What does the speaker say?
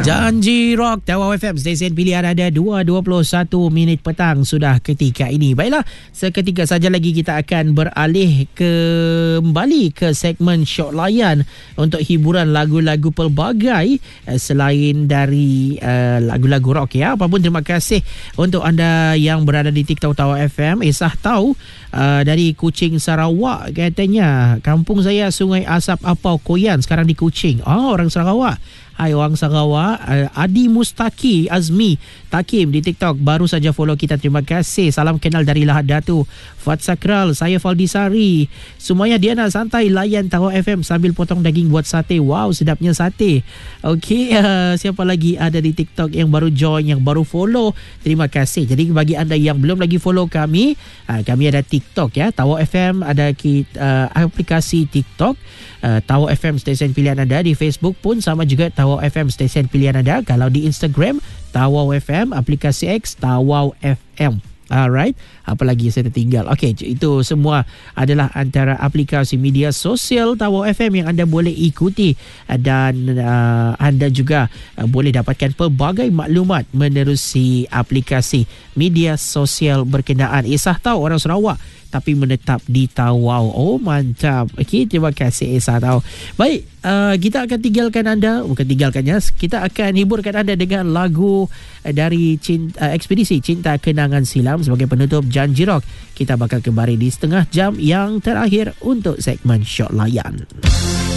Janji Rock Tawau FM, stesen pilihan ada 2.21 minit petang sudah ketika ini. Baiklah, seketika saja lagi kita akan beralih kembali ke segmen Syok Layan untuk hiburan lagu-lagu pelbagai selain dari lagu-lagu rock ya. Apapun, terima kasih untuk anda yang berada di TikTok Tawau FM. Isah tahu dari Kuching, Sarawak, katanya kampung saya Sungai Asap Apau Koyan sekarang di Kuching. Orang Sarawak. Hai orang Sarawak. Adi Mustaki Azmi Takim di TikTok baru saja follow kita, terima kasih. Salam kenal dari Lahad Datu. Fat Sakral, saya Faldisari. Semuanya Diana santai layan Tawau FM sambil potong daging buat sate. Wow, sedapnya sate. Okey, siapa lagi ada di TikTok yang baru join, yang baru follow? Terima kasih. Jadi bagi anda yang belum lagi follow kami, kami ada TikTok ya, Tawau FM, ada aplikasi TikTok, Tawau FM stesen pilihan anda. Di Facebook pun sama juga, Tawau FM stesen pilihan anda. Kalau di Instagram, Tawau FM, aplikasi X, Tawau FM. Alright, apa lagi saya tertinggal? Okey, itu semua adalah antara aplikasi media sosial Tawau FM yang anda boleh ikuti, dan anda juga boleh dapatkan pelbagai maklumat menerusi aplikasi media sosial berkenaan. Isah tahu orang Sarawak tapi menetap di Tawau. Oh, mantap. Okey, terima kasih Isah tahu. Baik, kita akan tinggalkan anda, bukan tinggalkannya, kita akan hiburkan anda dengan lagu dari Ekspedisi Cinta Kenangan Silam sebagai penutup Janji Rock. Kita bakal kembali di setengah jam yang terakhir untuk segmen Syok Layan.